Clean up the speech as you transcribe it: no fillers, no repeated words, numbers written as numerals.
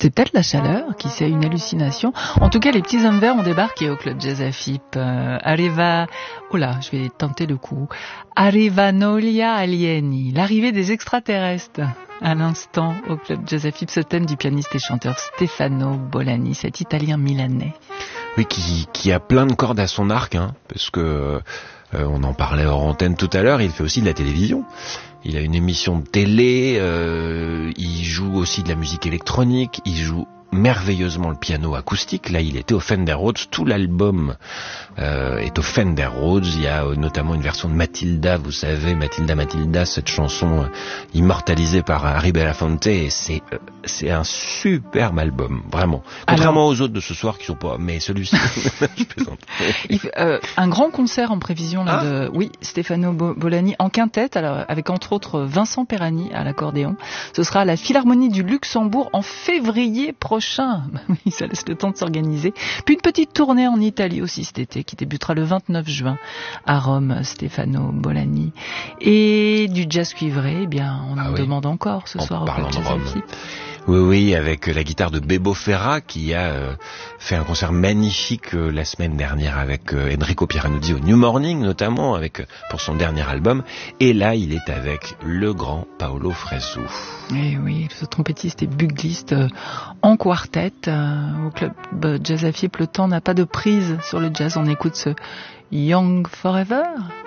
C'est peut-être la chaleur, qui c'est une hallucination. En tout cas, les petits hommes verts ont débarqué au Club Jazz Afip. Oh là, je vais tenter le coup. Arrivanolia Alieni, l'arrivée des extraterrestres. À l'instant, au Club Jazz Afip, ce thème du pianiste et chanteur Stefano Bolani, cet Italien milanais. Oui, qui a plein de cordes à son arc, parce que on en parlait hors antenne tout à l'heure, il fait aussi de la télévision. Il a une émission de télé, il joue aussi de la musique électronique, il joue merveilleusement le piano acoustique. Là, il était au Fender Rhodes. Tout l'album est au Fender Rhodes. Il y a notamment une version de Matilda, vous savez, Matilda, cette chanson immortalisée par Harry Belafonte. Et c'est un superbe album, vraiment. Contrairement aux autres de ce soir qui sont pas... Mais celui-ci, je plaisante. Un grand concert en prévision là, de Stefano Bolani en quintette, alors, avec entre autres Vincent Perani à l'accordéon. Ce sera à la Philharmonie du Luxembourg en février prochain. Oui, ça laisse le temps de s'organiser. Puis une petite tournée en Italie aussi cet été qui débutera le 29 juin à Rome, Stefano Bolani. Et du jazz cuivré, eh bien, on en demande encore ce soir au Club Jazz Afip. Oui, avec la guitare de Bebo Ferra qui a fait un concert magnifique la semaine dernière avec Enrico Pieranuzzi au New Morning notamment, pour son dernier album. Et là, il est avec le grand Paolo Fresu. Et oui, ce trompettiste et bugliste en quartet au Club Jazz Afip. Le temps n'a pas de prise sur le jazz. On écoute ce Young Forever.